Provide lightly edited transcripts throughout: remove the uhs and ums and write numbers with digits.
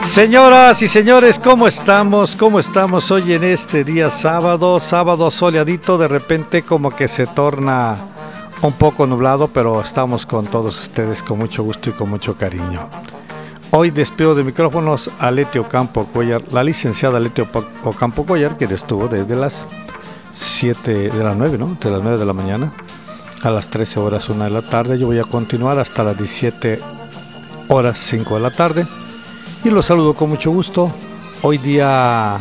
Señoras y señores, ¿cómo estamos? ¿Cómo estamos hoy en este día sábado? Sábado soleadito, de repente como que se torna un poco nublado, pero estamos con todos ustedes con mucho gusto y con mucho cariño. Hoy despido de micrófonos a Leti Ocampo Cuellar, la licenciada Leti Ocampo Cuellar, que estuvo desde las 7 de las 9, ¿no? De las 9 de la mañana a las 13 horas 1 de la tarde. Yo voy a continuar hasta las 17 horas 5 de la tarde. Y los saludo con mucho gusto. Hoy día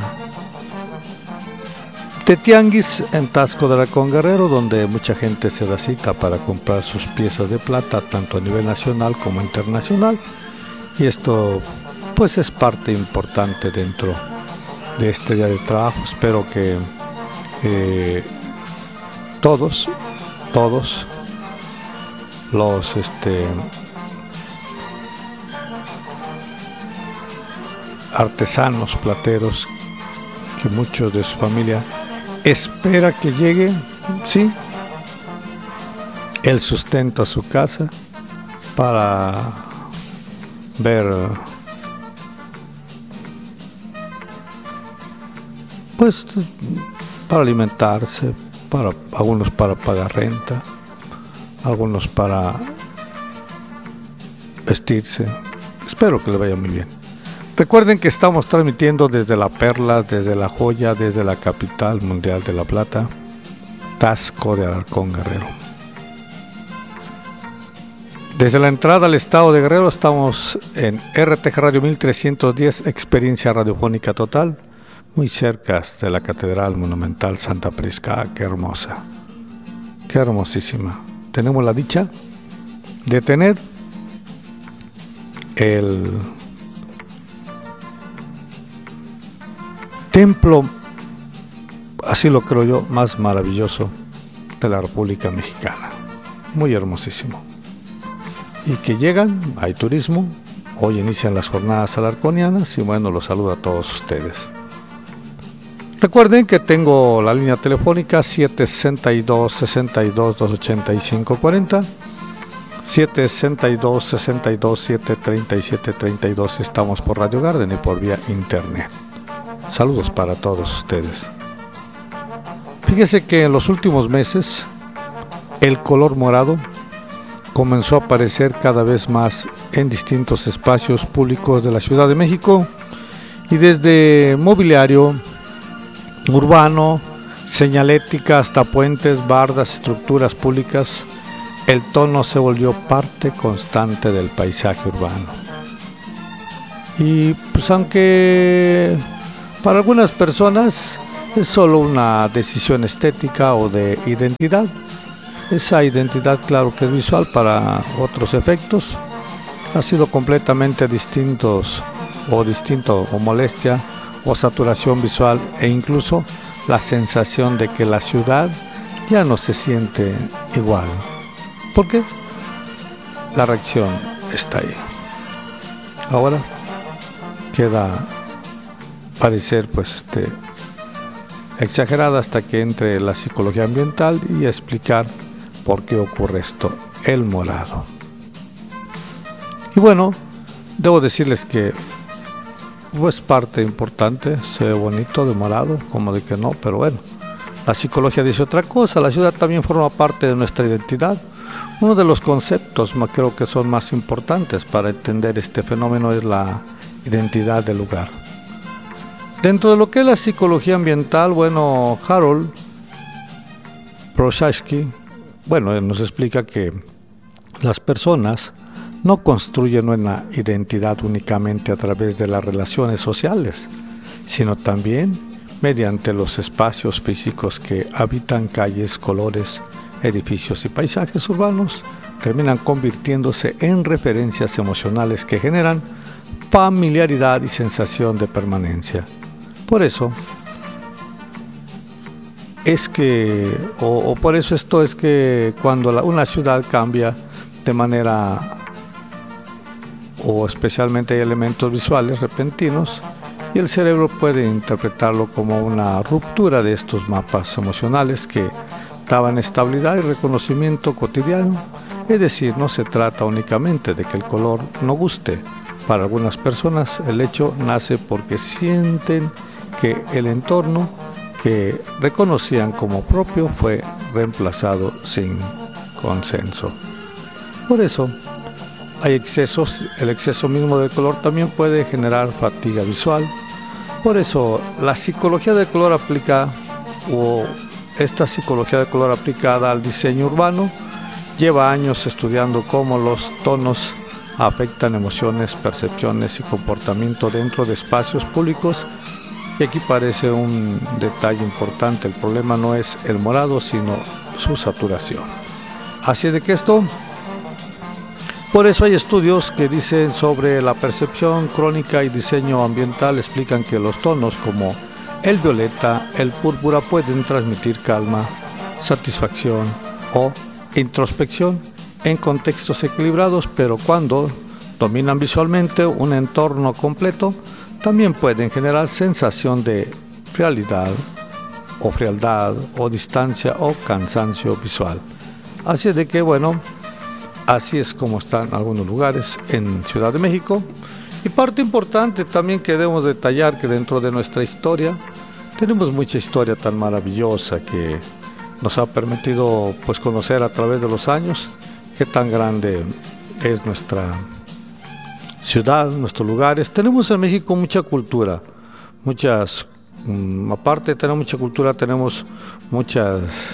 de tianguis en Taxco de Alarcón Guerrero, donde mucha gente se da cita para comprar sus piezas de plata, tanto a nivel nacional como internacional. Y esto pues es parte importante dentro de este día de trabajo. Espero que todos los artesanos plateros, que muchos de su familia espera que llegue, sí, el sustento a su casa para ver, pues, para alimentarse, para algunos para pagar renta, algunos para vestirse. Espero que le vaya muy bien. Recuerden que estamos transmitiendo desde La Perla, desde La Joya, desde la capital mundial de La Plata, Taxco de Alarcón Guerrero. Desde la entrada al estado de Guerrero estamos en RTG Radio 1310, experiencia radiofónica total, muy cerca de la Catedral Monumental Santa Prisca. Qué hermosa, qué hermosísima. Tenemos la dicha de tener el templo, así lo creo yo, más maravilloso de la República Mexicana. Muy hermosísimo. Y que llegan, hay turismo. Hoy inician las jornadas alarconianas y bueno, los saludo a todos ustedes. Recuerden que tengo la línea telefónica 762-62-285-40, 762-62-737-32. Estamos por Radio Garden y por vía internet. Saludos para todos ustedes. Fíjese que en los últimos meses el color morado comenzó a aparecer cada vez más en distintos espacios públicos de la Ciudad de México, y desde mobiliario urbano, señalética, hasta puentes, bardas, estructuras públicas, el tono se volvió parte constante del paisaje urbano. Y pues aunque para algunas personas es solo una decisión estética o de identidad, esa identidad claro que es visual, para otros efectos ha sido completamente distinto o molestia o saturación visual, e incluso la sensación de que la ciudad ya no se siente igual, porque la reacción está ahí. Ahora queda parecer pues exagerada hasta que entre la psicología ambiental y explicar por qué ocurre esto, el morado. Y bueno, debo decirles que pues parte importante, se ve bonito de morado, como de que no, pero bueno, la psicología dice otra cosa. La ciudad también forma parte de nuestra identidad. Uno de los conceptos creo que son más importantes para entender este fenómeno es la identidad del lugar. Dentro de lo que es la psicología ambiental, bueno, Harold Prochaska, bueno, nos explica que las personas no construyen una identidad únicamente a través de las relaciones sociales, sino también mediante los espacios físicos que habitan. Calles, colores, edificios y paisajes urbanos terminan convirtiéndose en referencias emocionales que generan familiaridad y sensación de permanencia. Por eso es que, por eso esto es que cuando una ciudad cambia de manera, o especialmente hay elementos visuales repentinos, y el cerebro puede interpretarlo como una ruptura de estos mapas emocionales que daban estabilidad y reconocimiento cotidiano. Es decir, no se trata únicamente de que el color no guste, Para algunas personas el hecho nace porque sienten que el entorno que reconocían como propio fue reemplazado sin consenso. Por eso hay excesos, el exceso mismo de color también puede generar fatiga visual. Por eso la psicología del color aplica, o esta psicología de color aplicada al diseño urbano, lleva años estudiando cómo los tonos afectan emociones, percepciones y comportamiento dentro de espacios públicos. Y aquí parece un detalle importante: el problema no es el morado, sino su saturación. Así de que por eso hay estudios que dicen sobre la percepción crónica y diseño ambiental, explican que los tonos como el violeta, el púrpura pueden transmitir calma, satisfacción o introspección en contextos equilibrados, pero cuando dominan visualmente un entorno completo, también pueden generar sensación de frialdad o distancia o cansancio visual. Así de que bueno, así es como están algunos lugares en Ciudad de México. Y parte importante también que debemos detallar, que dentro de nuestra historia tenemos mucha historia tan maravillosa que nos ha permitido pues conocer a través de los años qué tan grande es nuestra ciudad, nuestros lugares. Tenemos en México mucha cultura, aparte de tener mucha cultura, tenemos muchas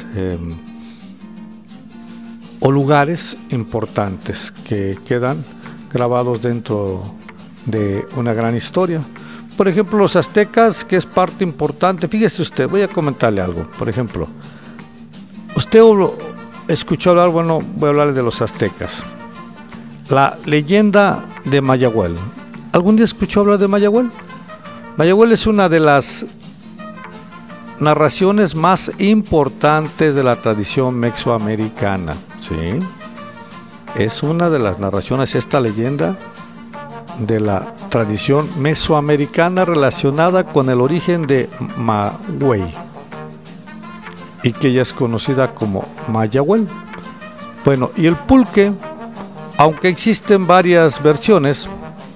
lugares importantes que quedan grabados dentro de una gran historia. Por ejemplo, los aztecas, que es parte importante. Fíjese usted, voy a comentarle algo. Por ejemplo, usted escuchó hablar, bueno, voy a hablarle de los aztecas. La leyenda de Mayahuel. ¿Algún día escuchó hablar de Mayahuel? Mayahuel es una de las narraciones más importantes de la tradición mesoamericana. Sí, es una de las narraciones, esta leyenda de la tradición mesoamericana relacionada con el origen de Maguey, y que ya es conocida como Mayahuel. Bueno, y el pulque, aunque existen varias versiones,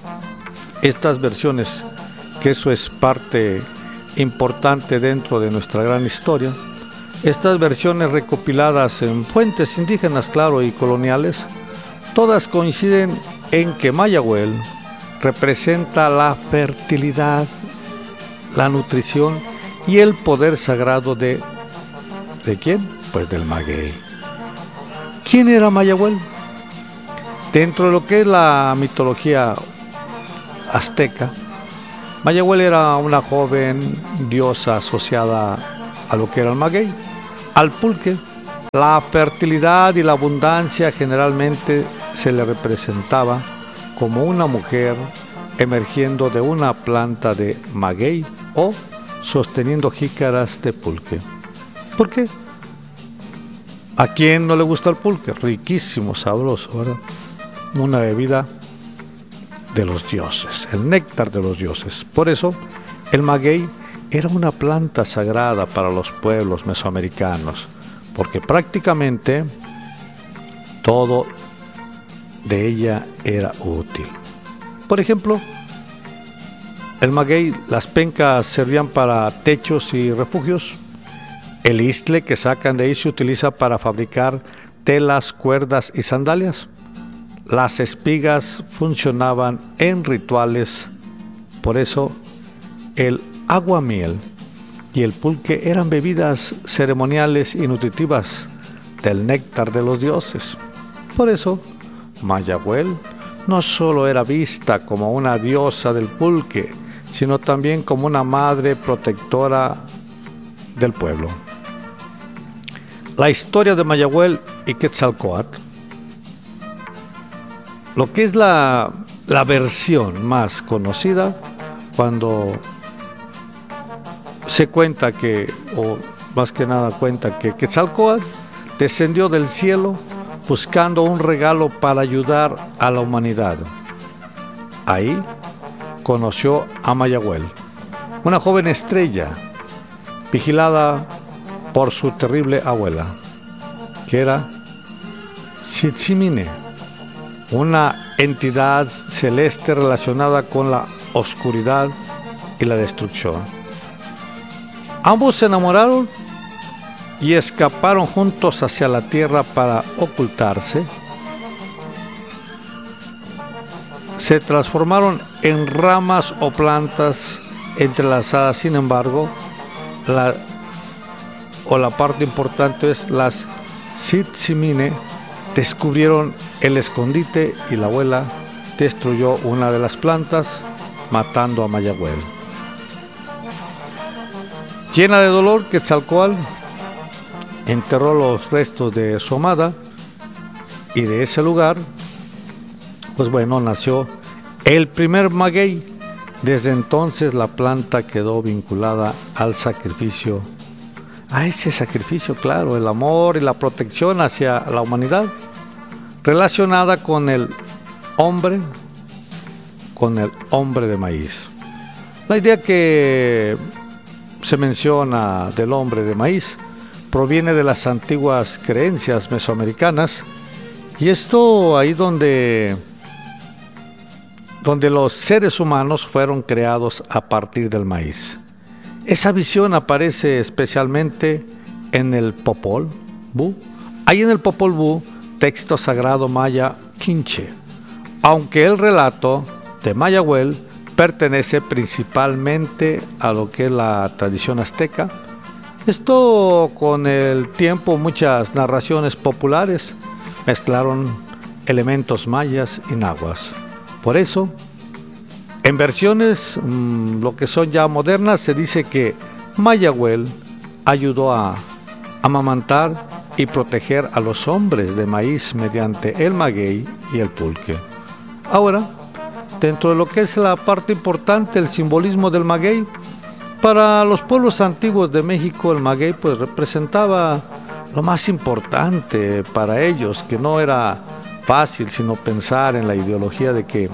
estas versiones, que eso es parte importante dentro de nuestra gran historia, estas versiones recopiladas en fuentes indígenas, claro, y coloniales, todas coinciden en que Mayahuel representa la fertilidad, la nutrición y el poder sagrado ¿de quién? Pues del maguey. ¿Quién era Mayahuel? Dentro de lo que es la mitología azteca, Mayahuel era una joven diosa asociada a lo que era el maguey, al pulque. La fertilidad y la abundancia generalmente se le representaba como una mujer emergiendo de una planta de maguey o sosteniendo jícaras de pulque. ¿Por qué? ¿A quién no le gusta el pulque? Riquísimo, sabroso, ¿verdad? Una bebida de los dioses, el néctar de los dioses. Por eso, el maguey era una planta sagrada para los pueblos mesoamericanos, porque prácticamente todo de ella era útil. Por ejemplo, el maguey, las pencas servían para techos y refugios. El istle que sacan de ahí se utiliza para fabricar telas, cuerdas y sandalias. Las espigas funcionaban en rituales. Por eso el aguamiel y el pulque eran bebidas ceremoniales y nutritivas del néctar de los dioses. Por eso Mayahuel no solo era vista como una diosa del pulque, sino también como una madre protectora del pueblo. La historia de Mayahuel y Quetzalcóatl, lo que es la versión más conocida, cuando se cuenta que, o más que nada cuenta que Quetzalcóatl descendió del cielo buscando un regalo para ayudar a la humanidad. Ahí conoció a Mayahuel, una joven estrella vigilada por su terrible abuela, que era Xitzimine, una entidad celeste relacionada con la oscuridad y la destrucción. Ambos se enamoraron y escaparon juntos hacia la tierra para ocultarse. Se transformaron en ramas o plantas entrelazadas. Sin embargo, la parte importante es las Tsimine descubrieron el escondite y la abuela destruyó una de las plantas, matando a Mayahuel. Llena de dolor, Quetzalcóatl enterró los restos de su amada y de ese lugar, pues bueno, nació el primer maguey. Desde entonces la planta quedó vinculada al sacrificio, a ese sacrificio, claro, el amor y la protección hacia la humanidad, relacionada con el hombre de maíz. La idea que se menciona del hombre de maíz proviene de las antiguas creencias mesoamericanas, y esto ahí donde los seres humanos fueron creados a partir del maíz. Esa visión aparece especialmente en el Popol Vuh. Hay en el Popol Vuh, texto sagrado maya Quinche, aunque el relato de Mayahuel pertenece principalmente a lo que es la tradición azteca. Esto, con el tiempo, muchas narraciones populares mezclaron elementos mayas y náhuatl. Por eso, en versiones lo que son ya modernas, se dice que Mayahuel ayudó a amamantar y proteger a los hombres de maíz mediante el maguey y el pulque. Ahora, dentro de lo que es la parte importante, el simbolismo del maguey, para los pueblos antiguos de México, el maguey pues representaba lo más importante para ellos, que no era fácil sino pensar en la ideología de que,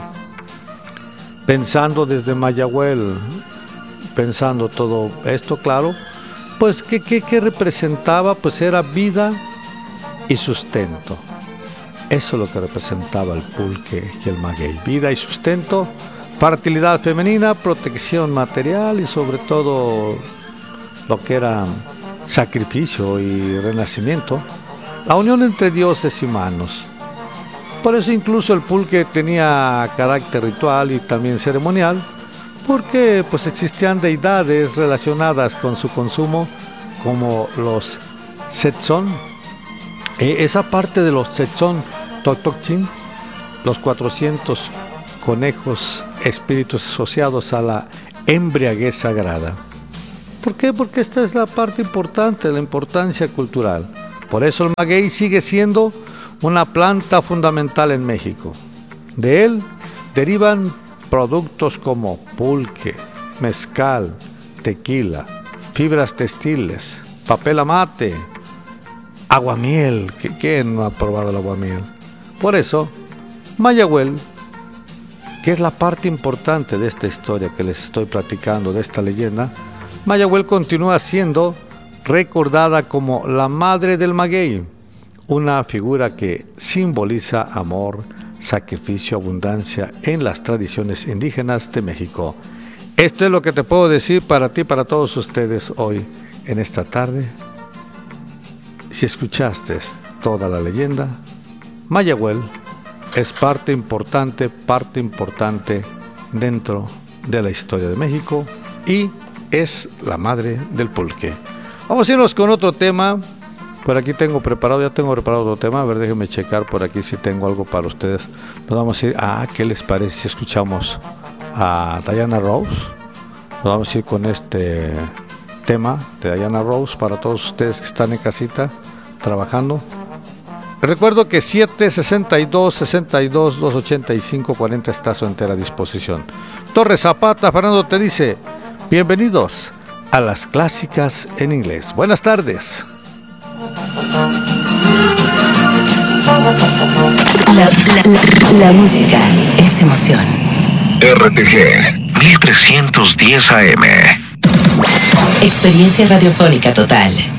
pensando desde Mayahuel, pensando todo esto, claro, pues ¿qué representaba? Pues era vida y sustento. Eso es lo que representaba el pulque y el maguey: vida y sustento, fertilidad femenina, protección material y sobre todo lo que era sacrificio y renacimiento, la unión entre dioses y humanos. Por eso incluso el pulque tenía carácter ritual y también ceremonial, porque pues existían deidades relacionadas con su consumo, como los Setzon. Esa parte de los Setzon Totoktzin, los 400 conejos, espíritus asociados a la embriaguez sagrada. ¿Por qué? Porque esta es la parte importante, la importancia cultural. Por eso el maguey sigue siendo una planta fundamental en México. De él derivan productos como pulque, mezcal, tequila, fibras textiles, papel amate, aguamiel. ¿Quién no ha probado el aguamiel? Por eso, Mayahuel, que es la parte importante de esta historia que les estoy platicando, de esta leyenda, Mayahuel continúa siendo recordada como la madre del maguey, una figura que simboliza amor, sacrificio, abundancia en las tradiciones indígenas de México. Esto es lo que te puedo decir para ti, para todos ustedes hoy, en esta tarde. Si escuchaste toda la leyenda, Mayahuel es parte importante dentro de la historia de México y es la madre del pulque. Vamos a irnos con otro tema. Por aquí ya tengo preparado otro tema. A ver, déjenme checar por aquí si tengo algo para ustedes. Nos vamos a ir, ¿qué les parece si escuchamos a Diana Ross? Nos vamos a ir con este tema de Diana Ross para todos ustedes que están en casita trabajando. Recuerdo que 762-62-285-40 está a su entera disposición. Torres Zapata, Fernando te dice: bienvenidos a las clásicas en inglés. Buenas tardes. La música es emoción. RTG 1310 AM. Experiencia radiofónica total.